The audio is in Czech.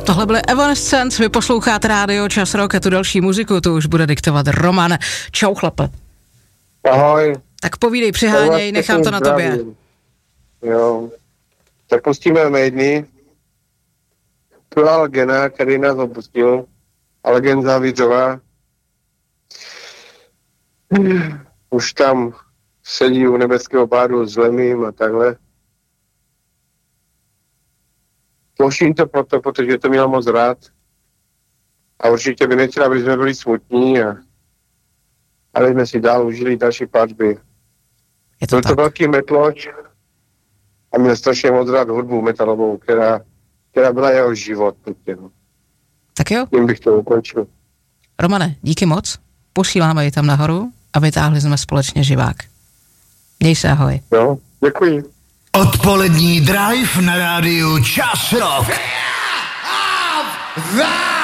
Tohle byly Evanescence, vy posloucháte rádio Čas Rock a tu další muziku, tu už bude diktovat Roman. Čau chlape. Ahoj. Tak povídej, přiháněj, nechám to na tobě. Jo, tak pustíme Maideny. Byla Gena, který nás opustil, ale Gen Záviřová. Už tam sedí u nebeského pádu s Lemím a takhle. Ploším to proto, protože to měla moc rád. A určitě by nechtěla, aby jsme byli smutní, ale jsme si dál užili další platby. Byl to velký metloč a měl strašně moc rád hudbu metalovou, která byla jeho život. No. Tak jo. Tím bych to ukončil. Romane, díky moc. Posíláme ji tam nahoru a vytáhli jsme společně živák. Měj se, ahoj. Jo, děkuji. Odpolední drive na rádiu Čas Rock.